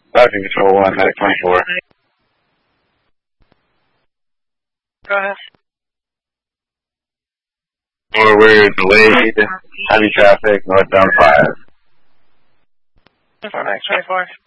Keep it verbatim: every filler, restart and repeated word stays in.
Falcon Control one, Medic twenty-four. Go ahead. Or we're delayed, heavy traffic, northbound five. Next twenty-four.